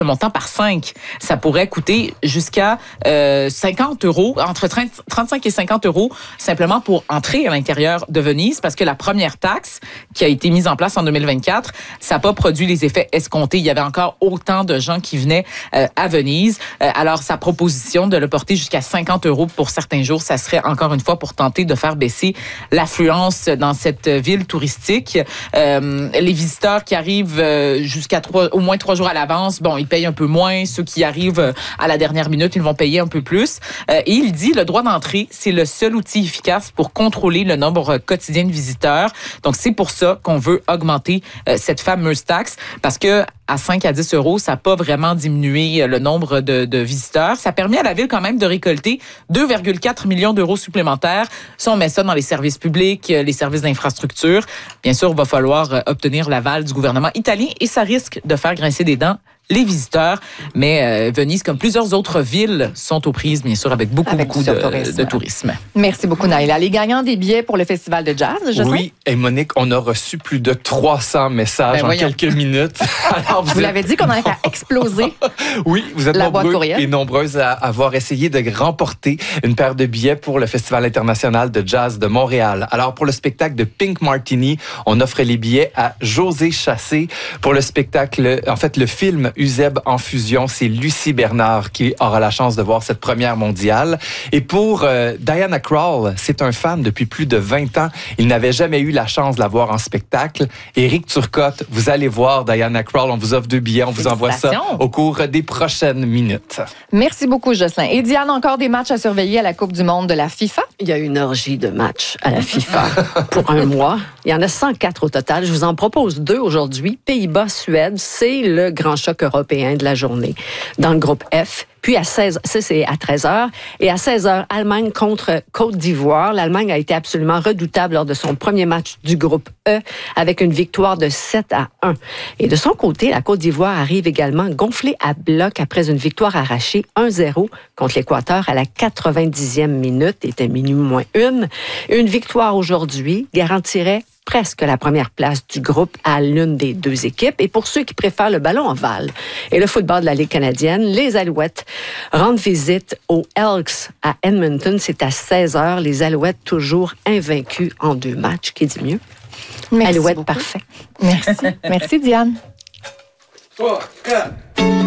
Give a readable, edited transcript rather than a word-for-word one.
le montant par 5. Ça pourrait coûter jusqu'à 50 €, entre 35 et 50 € simplement pour entrer à l'intérieur de Venise, parce que la première taxe qui a été mise en place en 2024, ça n'a pas produit les effets escomptés. Il y avait encore autant de gens qui venaient à Venise. Alors, sa proposition de le porter jusqu'à 50 € pour certains jours, ça serait encore une fois pour tenter de faire baisser l'affluence dans cette ville touristique. Les visiteurs qui arrivent au moins 3 jours à l'avance, bon, ils payent un peu moins. Ceux qui arrivent à la dernière minute, ils vont payer un peu plus. Et il dit, le droit d'entrée, c'est le seul outil efficace pour contrôler le nombre quotidien de visiteurs. Donc, c'est pour ça qu'on veut augmenter cette fameuse taxe, parce que à 5 à 10 €, ça n'a pas vraiment diminué le nombre de visiteurs. Ça permet à la ville quand même de récolter 2,4 millions d'euros supplémentaires. Si on met ça dans les services publics, les services d'infrastructure, bien sûr, il va falloir obtenir l'aval du gouvernement italien et ça risque de faire grincer des dents les visiteurs. Mais Venise, comme plusieurs autres villes, sont aux prises, bien sûr, avec beaucoup de tourisme. Merci beaucoup, Naïla. Les gagnants des billets pour le Festival de jazz, je sais. Oui, et Monique, on a reçu plus de 300 messages en quelques minutes. Alors, vous l'avez dit qu'on allait faire exploser. Oui, vous êtes nombreux et nombreuses à avoir essayé de remporter une paire de billets pour le Festival international de jazz de Montréal. Alors, pour le spectacle de Pink Martini, on offre les billets à José Chassé. Pour le spectacle, en fait, le film Uzeb en fusion, c'est Lucie Bernard qui aura la chance de voir cette première mondiale. Et pour Diana Krall, c'est un fan depuis plus de 20 ans. Il n'avait jamais eu la chance de la voir en spectacle. Éric Turcotte, vous allez voir Diana Krall. On vous offre 2 billets. On vous envoie ça au cours des prochaines minutes. Merci beaucoup, Jocelyn. Et Diane, encore des matchs à surveiller à la Coupe du monde de la FIFA? Il y a une orgie de matchs à la FIFA pour un mois. Il y en a 104 au total. Je vous en propose 2 aujourd'hui. Pays-Bas-Suède, c'est le grand choc européen de la journée. Dans le groupe F, puis à 16, ça c'est à 13h, et à 16h, Allemagne contre Côte d'Ivoire. L'Allemagne a été absolument redoutable lors de son premier match du groupe E, avec une victoire de 7-1. Et de son côté, la Côte d'Ivoire arrive également gonflée à bloc après une victoire arrachée 1-0 contre l'Équateur à la 90e minute, était minuit moins 1. Une victoire aujourd'hui garantirait presque la première place du groupe à l'une des 2 équipes. Et pour ceux qui préfèrent le ballon ovale et le football de la Ligue canadienne, les Alouettes rendent visite aux Elks à Edmonton. C'est à 16h. Les Alouettes toujours invaincus en 2 matchs. Qui dit mieux? Merci Alouettes, beaucoup. parfait. Merci. Merci, Diane. 3, 4.